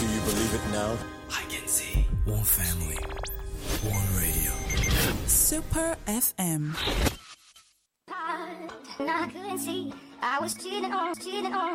Do you believe it now? I can see. One family. One radio. Super FM. And I couldn't see. I was cheating on.